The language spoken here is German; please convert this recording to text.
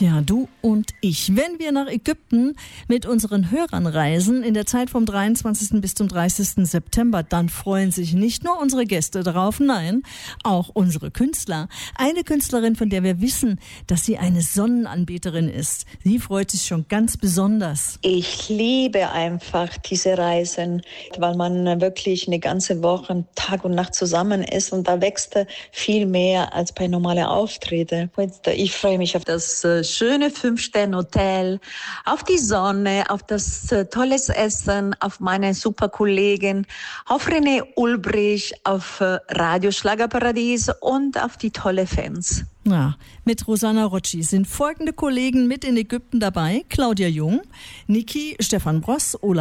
Tja, du und ich. Wenn wir nach Ägypten mit unseren Hörern reisen, in der Zeit vom 23. bis zum 30. September, dann freuen sich nicht nur unsere Gäste darauf, nein, auch unsere Künstler. Eine Künstlerin, von der wir wissen, dass sie eine Sonnenanbeterin ist. Sie freut sich schon ganz besonders. Ich liebe einfach diese Reisen, weil man wirklich eine ganze Woche, Tag und Nacht zusammen ist und da wächst viel mehr als bei normalen Auftritten. Ich freue mich auf das schöne 5-Sterne-Hotel, auf die Sonne, auf das tolles Essen, auf meine super Kollegen, auf René Ulbrich, auf Radio Schlagerparadies und auf die tolle Fans. Ja, mit Rosanna Rocci sind folgende Kollegen mit in Ägypten dabei: Claudia Jung, Niki, Stefan Bross, Ola